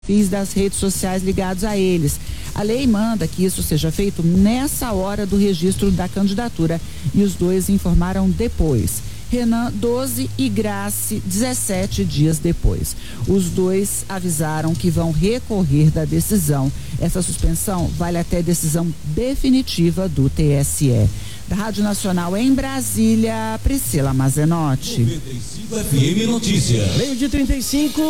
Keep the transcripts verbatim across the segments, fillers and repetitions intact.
perfis das redes sociais ligados a eles. A lei manda que isso seja feito nessa hora do registro da candidatura e os dois informaram depois. Renan, doze e Grace, dezessete dias depois. Os dois avisaram que vão recorrer da decisão. Essa suspensão vale até decisão definitiva do T S E. Da Rádio Nacional em Brasília, Priscila Mazenotti. noventa e cinco F M Notícias. Meio de trinta e cinco.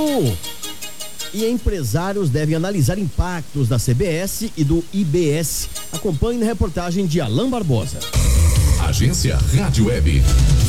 E empresários devem analisar impactos da C B S e do I B S. Acompanhe na reportagem de Alain Barbosa. Agência Rádio Web.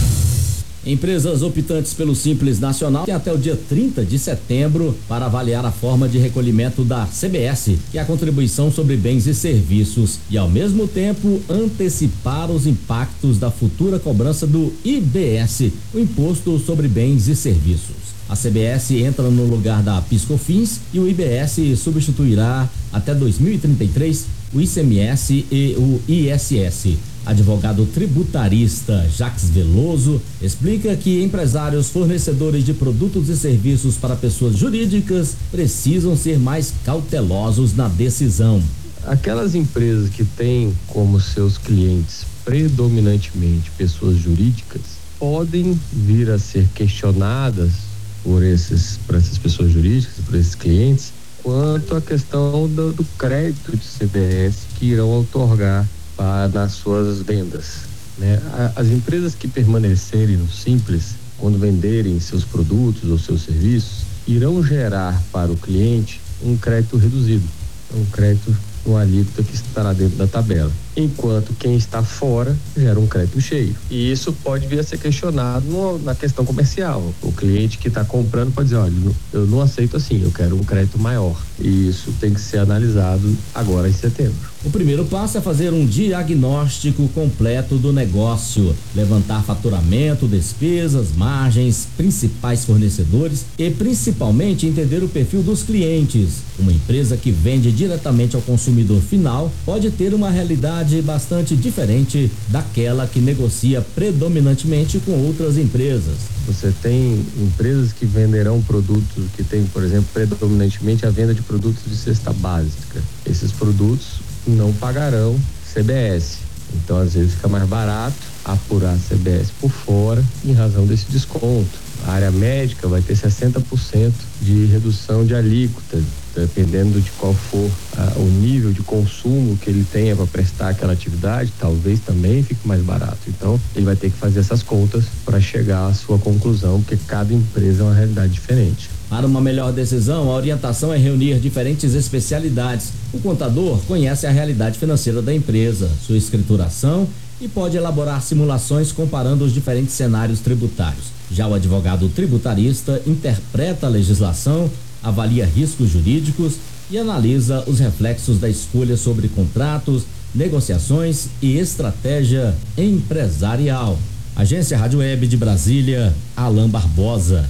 Empresas optantes pelo Simples Nacional têm até o dia trinta de setembro para avaliar a forma de recolhimento da C B S, que é a contribuição sobre bens e serviços, e ao mesmo tempo antecipar os impactos da futura cobrança do I B S, o Imposto sobre Bens e Serviços. A C B S entra no lugar da PiscoFins e o I B S substituirá até dois mil e trinta e três o I C M S e o I S S. Advogado tributarista Jacques Veloso explica que empresários fornecedores de produtos e serviços para pessoas jurídicas precisam ser mais cautelosos na decisão. Aquelas empresas que têm como seus clientes predominantemente pessoas jurídicas podem vir a ser questionadas por esses, por essas pessoas jurídicas, por esses clientes, quanto à questão do, do crédito de C B S que irão outorgar para, nas suas vendas, né? As empresas que permanecerem no Simples, quando venderem seus produtos ou seus serviços, irão gerar para o cliente um crédito reduzido, um crédito com alíquota que estará dentro da tabela, enquanto quem está fora gera um crédito cheio. E isso pode vir a ser questionado no, na questão comercial. O cliente que está comprando pode dizer, olha, eu não aceito assim, eu quero um crédito maior. E isso tem que ser analisado agora em setembro. O primeiro passo é fazer um diagnóstico completo do negócio, levantar faturamento, despesas, margens, principais fornecedores e principalmente entender o perfil dos clientes. Uma empresa que vende diretamente ao consumidor final pode ter uma realidade bastante diferente daquela que negocia predominantemente com outras empresas. Você tem empresas que venderão produtos que tem, por exemplo, predominantemente a venda de produtos de cesta básica. Esses produtos não pagarão C B S. Então, às vezes, fica mais barato apurar a C B S por fora em razão desse desconto. A área médica vai ter sessenta por cento de redução de alíquota, dependendo de qual for ah, o nível de consumo que ele tenha para prestar aquela atividade, talvez também fique mais barato. Então, ele vai ter que fazer essas contas para chegar à sua conclusão, porque cada empresa é uma realidade diferente. Para uma melhor decisão, a orientação é reunir diferentes especialidades. O contador conhece a realidade financeira da empresa, sua escrituração e pode elaborar simulações comparando os diferentes cenários tributários. Já o advogado tributarista interpreta a legislação, avalia riscos jurídicos e analisa os reflexos da escolha sobre contratos, negociações e estratégia empresarial. Agência Rádio Web de Brasília, Alain Barbosa.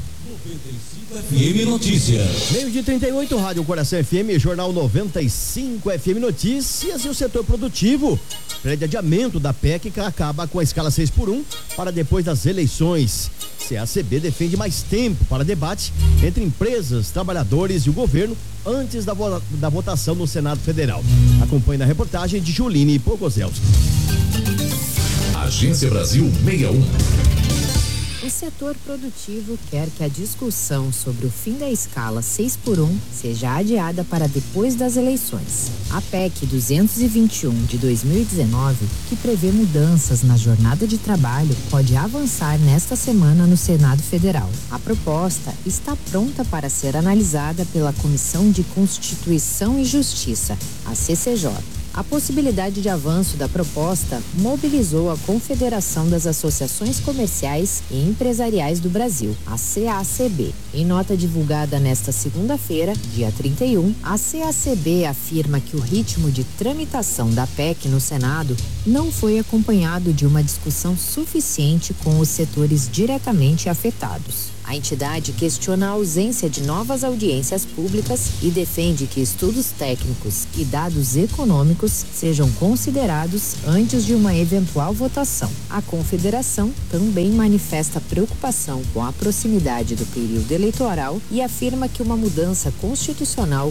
F M Notícias. Meio de trinta e oito, Rádio Coração F M, Jornal noventa e cinco F M Notícias. E o setor produtivo pede adiamento da P E C que acaba com a escala seis por um para depois das eleições. C A C B defende mais tempo para debate entre empresas, trabalhadores e o governo antes da, vo- da votação no Senado Federal. Acompanhe na reportagem de Juline Pogozelski. Agência Brasil sessenta e um. O setor produtivo quer que a discussão sobre o fim da escala seis por um seja adiada para depois das eleições. A P E C duzentos e vinte e um de dois mil e dezenove, que prevê mudanças na jornada de trabalho, pode avançar nesta semana no Senado Federal. A proposta está pronta para ser analisada pela Comissão de Constituição e Justiça, a C C J. A possibilidade de avanço da proposta mobilizou a Confederação das Associações Comerciais e Empresariais do Brasil, a C A C B. Em nota divulgada nesta segunda-feira, dia trinta e um, a C A C B afirma que o ritmo de tramitação da P E C no Senado não foi acompanhado de uma discussão suficiente com os setores diretamente afetados. A A entidade questiona a ausência de novas audiências públicas e defende que estudos técnicos e dados econômicos sejam considerados antes de uma eventual votação. A Confederação também manifesta preocupação com a proximidade do período eleitoral e afirma que uma mudança constitucional